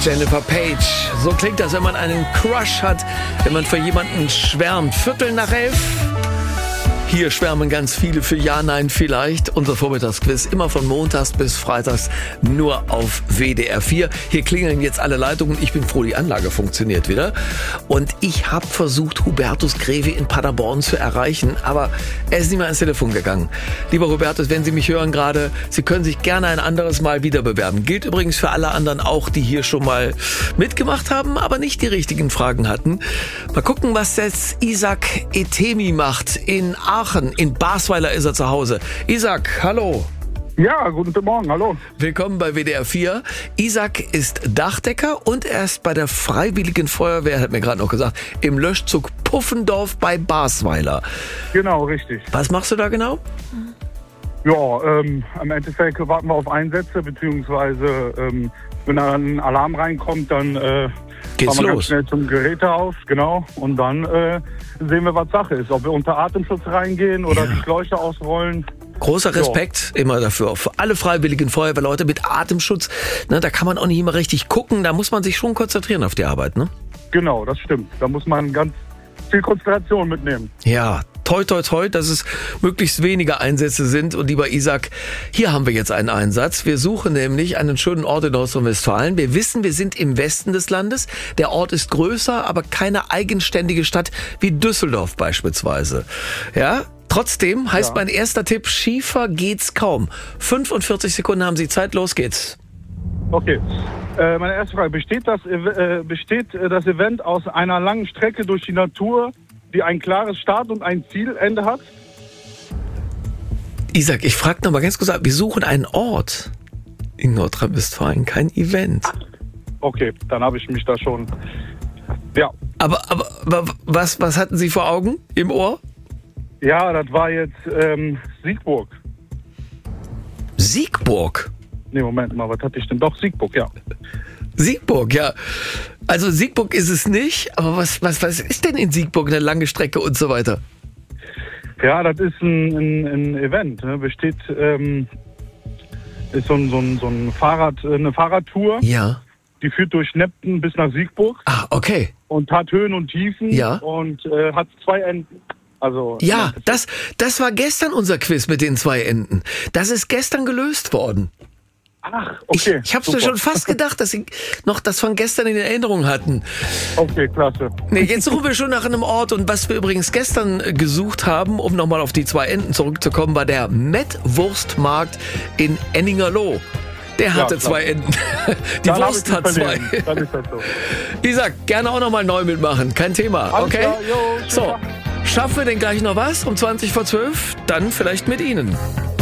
Jennifer Page. So klingt das, wenn man einen Crush hat, wenn man für jemanden schwärmt. 11:15. Hier schwärmen ganz viele für Ja, Nein, Vielleicht. Unser Vormittagsquiz immer von montags bis freitags nur auf WDR 4. Hier klingeln jetzt alle Leitungen. Ich bin froh, die Anlage funktioniert wieder. Und ich habe versucht, Hubertus Greve in Paderborn zu erreichen, aber er ist nicht mehr ans Telefon gegangen. Lieber Hubertus, wenn Sie mich hören gerade, Sie können sich gerne ein anderes Mal wieder bewerben. Gilt übrigens für alle anderen auch, die hier schon mal mitgemacht haben, aber nicht die richtigen Fragen hatten. Mal gucken, was jetzt Isaac Etemi macht in Aachen. In Basweiler ist er zu Hause. Isaac, hallo. Ja, guten Morgen, hallo. Willkommen bei WDR 4. Isaac ist Dachdecker und er ist bei der Freiwilligen Feuerwehr, hat mir gerade noch gesagt, im Löschzug Puffendorf bei Basweiler. Genau, richtig. Was machst du da genau? Ja, im Endeffekt warten wir auf Einsätze, beziehungsweise wenn da ein Alarm reinkommt, dann geht's fahren wir ganz los. schnell zum Gerätehaus, genau, und dann sehen wir, was Sache ist. Ob wir unter Atemschutz reingehen oder die Schläuche ausrollen. Großer Respekt immer dafür. Für alle freiwilligen Feuerwehrleute mit Atemschutz. Ne, da kann man auch nicht immer richtig gucken. Da muss man sich schon konzentrieren auf die Arbeit, ne? Genau, das stimmt. Da muss man ganz viel Konzentration mitnehmen. Ja, toi, toi, toi, dass es möglichst wenige Einsätze sind. Und lieber Isaac, hier haben wir jetzt einen Einsatz. Wir suchen nämlich einen schönen Ort in Nordrhein-Westfalen. Wir wissen, wir sind im Westen des Landes. Der Ort ist größer, aber keine eigenständige Stadt wie Düsseldorf beispielsweise. Ja, trotzdem heißt mein erster Tipp, schiefer geht's kaum. 45 Sekunden haben Sie Zeit, los geht's. Okay. Meine erste Frage, besteht das Event aus einer langen Strecke durch die Natur, die ein klares Start- und ein Zielende hat? Isaac, ich frage noch mal ganz kurz ab, wir suchen einen Ort in Nordrhein-Westfalen, kein Event. Okay, dann habe ich mich da schon... Ja. Aber was hatten Sie vor Augen im Ohr? Ja, das war jetzt Siegburg. Siegburg? Nee, Moment mal, was hatte ich denn? Doch, Siegburg, ja. Siegburg, ja. Also Siegburg ist es nicht, aber was ist denn in Siegburg eine lange Strecke und so weiter? Ja, das ist ein Event. Ne? Besteht, ist so ein Fahrrad, eine Fahrradtour. Ja. Die führt durch Nepten bis nach Siegburg. Ah, okay. Und hat Höhen und Tiefen. Ja. Und hat 2 Enden. Also, ja, das war gestern unser Quiz mit den 2 Enden. Das ist gestern gelöst worden. Ach, okay. Ich hab's mir schon fast gedacht, dass Sie noch das von gestern in Erinnerung hatten. Okay, klasse. Nee, jetzt suchen wir schon nach einem Ort. Und was wir übrigens gestern gesucht haben, um nochmal auf die 2 Enden zurückzukommen, war der Mettwurstmarkt in Enningerloh. Der hatte 2 Enden. Die dann Wurst hat 2. Dann ist das so. Isaac, gerne auch nochmal neu mitmachen. Kein Thema, Alles okay? klar, jo, so, schaffen wir denn gleich noch was um 11:20? Dann vielleicht mit Ihnen.